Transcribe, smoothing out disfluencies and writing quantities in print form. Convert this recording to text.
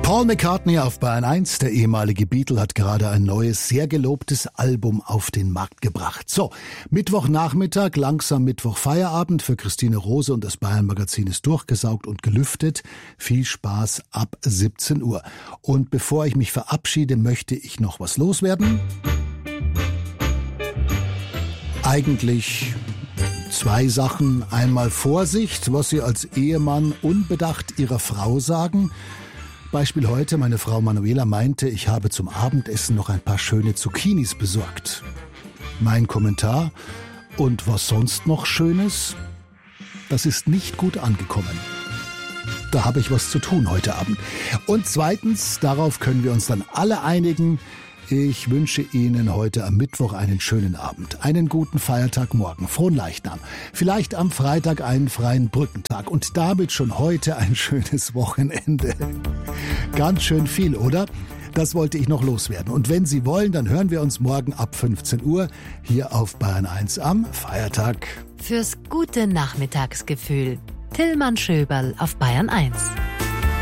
Paul McCartney auf Bayern 1, der ehemalige Beatle, hat gerade ein neues, sehr gelobtes Album auf den Markt gebracht. So, Mittwochnachmittag, langsam Mittwochfeierabend für Christine Rose und das Bayern-Magazin ist durchgesaugt und gelüftet. Viel Spaß ab 17 Uhr. Und bevor ich mich verabschiede, möchte ich noch was loswerden. Eigentlich 2 Sachen. Einmal Vorsicht, was Sie als Ehemann unbedacht Ihrer Frau sagen. Beispiel heute, meine Frau Manuela meinte, ich habe zum Abendessen noch ein paar schöne Zucchinis besorgt. Mein Kommentar: Und was sonst noch Schönes? Das ist nicht gut angekommen. Da habe ich was zu tun heute Abend. Und zweitens, darauf können wir uns dann alle einigen, ich wünsche Ihnen heute am Mittwoch einen schönen Abend, einen guten Feiertag morgen, frohen Leichnam, vielleicht am Freitag einen freien Brückentag und damit schon heute ein schönes Wochenende. Ganz schön viel, oder? Das wollte ich noch loswerden. Und wenn Sie wollen, dann hören wir uns morgen ab 15 Uhr hier auf Bayern 1 am Feiertag. Fürs gute Nachmittagsgefühl. Tillmann Schöberl auf Bayern 1.